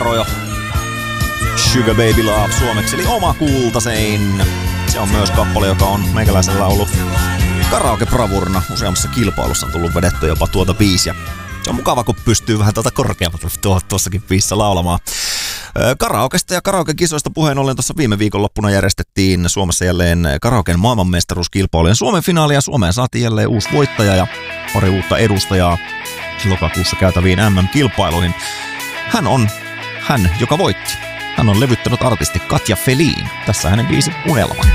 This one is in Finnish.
Rojo. Sugar Baby Love suomeksi, eli Oma kultasein. Se on myös kappale, joka on meikäläisellä ollut karaoke-bravurina. Useammassa kilpailussa on tullut vedetty jopa tuota biisiä. Se on mukava, kun pystyy vähän tuota korkeammalta tuossakin biisissä laulamaan. Karaokesta ja karaoke-kisoista puheen ollen tuossa viime viikonloppuna järjestettiin Suomessa jälleen karaoken maailmanmestaruuskilpailujen Suomen finaali, ja Suomeen saatiin jälleen uusi voittaja ja pari uutta edustajaa lokakuussa käytäviin MM-kilpailuihin. Hän on hän, joka voitti. Hän on levyttänyt artisti Katja Felin. Tässä hänen biisi Unelma.